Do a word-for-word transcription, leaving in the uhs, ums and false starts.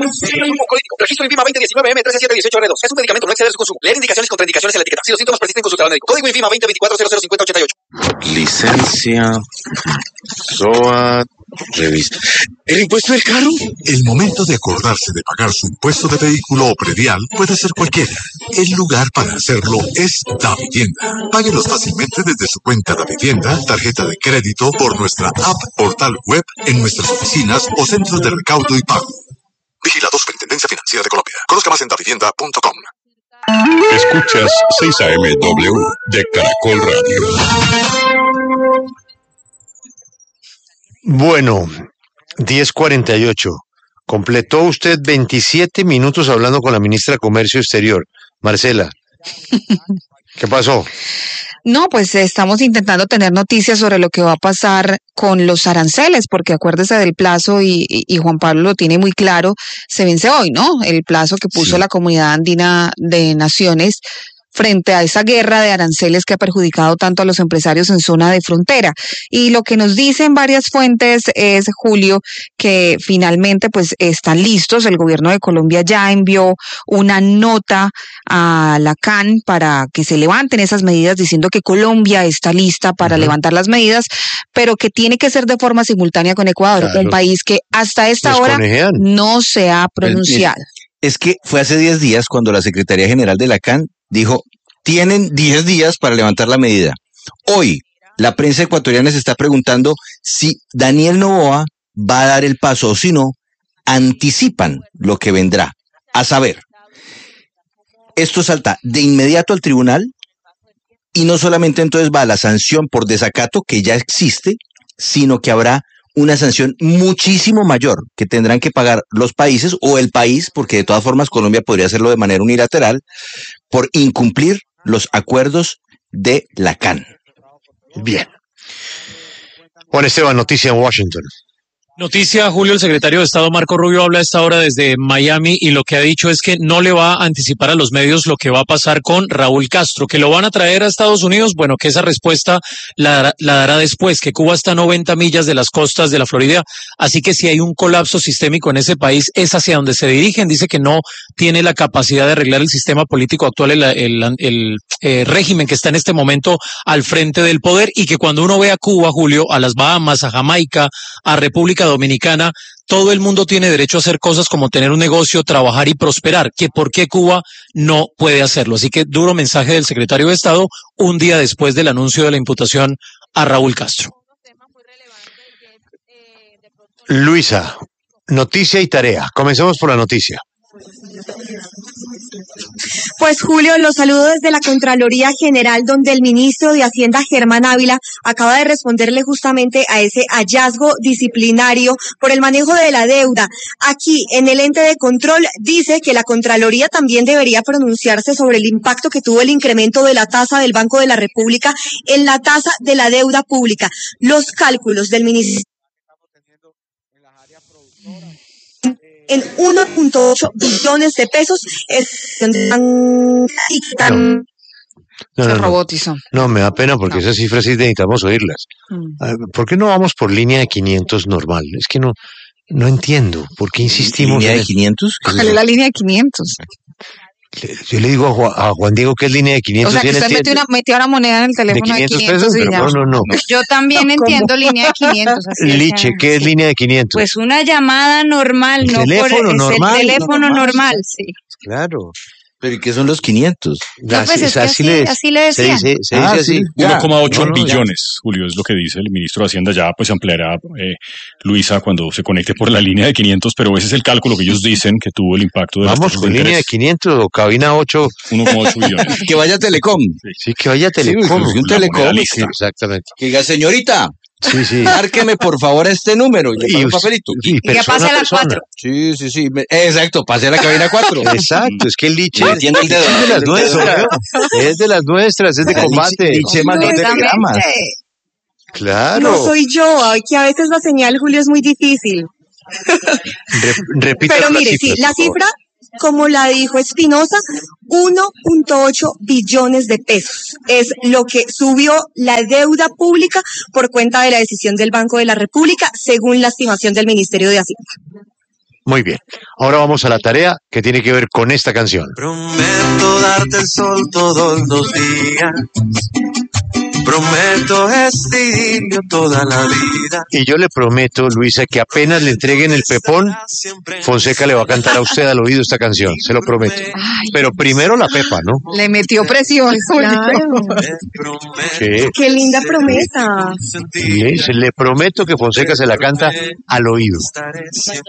Registro INVIMA veinte diecinueve M trece siete dieciocho R dos. Es un medicamento, no exceder su consumo. Leer indicaciones y contraindicaciones en la etiqueta. Si los síntomas persisten, consultar al médico. Código INVIMA veinte veinticuatro cero cero cincuenta ochenta y ocho. Licencia, S O A T, revista. ¿El impuesto del carro? El momento de acordarse de pagar su impuesto de vehículo o predial puede ser cualquiera. El lugar para hacerlo es Davivienda. Páguelos fácilmente desde su cuenta Davivienda, tarjeta de crédito, por nuestra app, portal web, en nuestras oficinas o centros de recaudo y pago. Vigilado Superintendencia Financiera de Colombia. Conozca más en davivienda punto com. Escuchas seis A M W de Caracol Radio. Bueno, diez cuarenta y ocho. Completó usted veintisiete minutos hablando con la ministra de Comercio Exterior. Marcela, ¿qué pasó? No, pues estamos intentando tener noticias sobre lo que va a pasar con los aranceles, porque acuérdese del plazo y, y, y Juan Pablo lo tiene muy claro, se vence hoy, ¿no? El plazo que puso sí. la Comunidad Andina de Naciones frente a esa guerra de aranceles que ha perjudicado tanto a los empresarios en zona de frontera. Y lo que nos dicen varias fuentes es, Julio, que finalmente pues están listos. El gobierno de Colombia ya envió una nota a la C A N para que se levanten esas medidas, diciendo que Colombia está lista para uh-huh. levantar las medidas, pero que tiene que ser de forma simultánea con Ecuador, claro. un país que hasta esta Nos hora conejean. no se ha pronunciado. Es, es que fue hace diez días cuando la Secretaría General de la C A N dijo, tienen diez días para levantar la medida. Hoy, la prensa ecuatoriana se está preguntando si Daniel Noboa va a dar el paso o si no, anticipan lo que vendrá. A saber, esto salta de inmediato al tribunal y no solamente entonces va a la sanción por desacato que ya existe, sino que habrá una sanción muchísimo mayor que tendrán que pagar los países o el país, porque de todas formas Colombia podría hacerlo de manera unilateral, por incumplir los acuerdos de la C A N. Bien. Juan Esteban, noticia en Washington. Noticia, Julio, el secretario de Estado Marco Rubio habla a esta hora desde Miami y lo que ha dicho es que no le va a anticipar a los medios lo que va a pasar con Raúl Castro, que lo van a traer a Estados Unidos, bueno, que esa respuesta la, la dará después, que Cuba está a noventa millas de las costas de la Florida, así que si hay un colapso sistémico en ese país, es hacia donde se dirigen. Dice que no tiene la capacidad de arreglar el sistema político actual, el, el, el, el eh, régimen que está en este momento al frente del poder, y que cuando uno ve a Cuba, Julio, a las Bahamas, a Jamaica, a República Dominicana, todo el mundo tiene derecho a hacer cosas como tener un negocio, trabajar y prosperar, que por qué Cuba no puede hacerlo. Así que duro mensaje del secretario de Estado un día después del anuncio de la imputación a Raúl Castro. Luisa, noticia y tarea. Comencemos por la noticia. Pues Julio, los saludo desde la Contraloría General, donde el ministro de Hacienda, Germán Ávila, acaba de responderle justamente a ese hallazgo disciplinario por el manejo de la deuda. Aquí, en el ente de control, dice que la Contraloría también debería pronunciarse sobre el impacto que tuvo el incremento de la tasa del Banco de la República en la tasa de la deuda pública. Los cálculos del ministerio en uno punto ocho billones de pesos es no, no, se no, robotizó. No, me da pena porque no. Esas cifras sí necesitamos oírlas. Mm. ¿Por qué no vamos por línea de quinientos normal? Es que no no entiendo. ¿Por qué insistimos ¿Línea en de quinientos? Ojalá la línea de quinientos. Yo le digo a Juan, a Juan Diego que es línea de quinientos. O sea, que usted metió una, metió una moneda en el teléfono de quinientos, de quinientos pesos, y ya. No, no, no. Yo también entiendo línea de quinientos. Así Liche, ¿qué es sí. línea de quinientos? Pues una llamada normal, el no teléfono por normal, el teléfono normal, normal, sí. Claro. ¿Pero y qué son los quinientos? No, pues es que así, le, así le decían. Se dice, se dice ah, así. uno coma ocho no, no, billones, ya. Julio, es lo que dice el ministro de Hacienda. Ya pues ampliará eh, Luisa cuando se conecte por la línea de quinientos, pero ese es el cálculo que ellos dicen que tuvo el impacto de Vamos con línea de quinientos o cabina ocho. uno coma ocho billones. Que vaya Telecom. Sí, sí que vaya Telecom. Sí, un Telecom. Sí, exactamente. Que diga, señorita. Sí, sí. Márqueme por favor a este número y, y un papelito. Y, y, y que pase a la cuatro. Sí, sí, sí. Exacto, pase a la cabina cuatro. Exacto, es que el liche el dedo, es de las nuestras. Es de las nuestras, es de combate. Liche mandó telegramas. Claro. No soy yo, que a veces la señal, Julio, es muy difícil. Re, repita Pero mire, cifra, sí, la cifra, como la dijo Espinosa, uno punto ocho billones de pesos. Es lo que subió la deuda pública por cuenta de la decisión del Banco de la República, según la estimación del Ministerio de Hacienda. Muy bien. Ahora vamos a la tarea que tiene que ver con esta canción. Prometo darte el sol todos los días. Prometo este idilio toda la vida. Y yo le prometo, Luisa, que apenas le entreguen el pepón, Fonseca le va a cantar a usted al oído esta canción, se lo prometo. Ay, Pero primero la pepa, ¿no? le metió presión. Claro. Sí. Qué linda promesa. Le, le prometo que Fonseca se la canta al oído.